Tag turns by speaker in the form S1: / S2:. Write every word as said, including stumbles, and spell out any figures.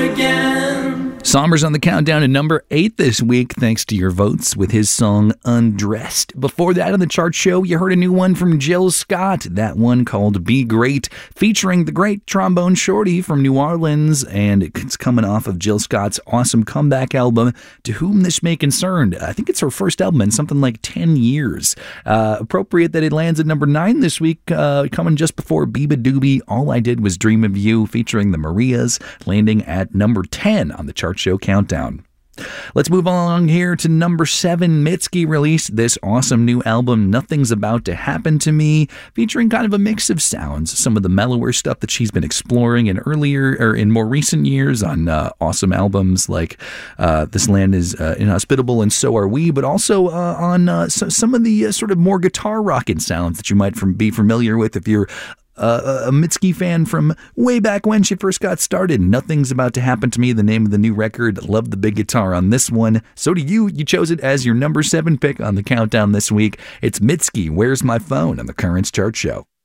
S1: again.
S2: Somber's on the countdown to number eight this week, thanks to your votes with his song Undressed. Before that on the chart show, you heard a new one from Jill Scott, that one called Be Great, featuring the great trombone shorty from New Orleans, and it's coming off of Jill Scott's awesome comeback album, To Whom This May Concern. I think it's her first album in something like ten years. Uh, appropriate that it lands at number nine this week, uh, coming just before Biba Doobie, All I Did Was Dream of You, featuring the Marias, landing at number ten on the chart show countdown. Let's move along here to number seven. Mitski released this awesome new album, Nothing's About to Happen to Me, featuring kind of a mix of sounds, some of the mellower stuff that she's been exploring in earlier or in more recent years on uh, awesome albums like uh, This Land is uh, Inhospitable and So Are We, but also uh, on uh, so, some of the uh, sort of more guitar rocking sounds that you might from, be familiar with if you're Uh, a Mitski fan from way back when she first got started. Nothing's About to Happen to Me, the name of the new record. Love the big guitar on this one. So do you. You chose it as your number seven pick on the countdown this week. It's Mitski, Where's My Phone on the Currents Chart Show.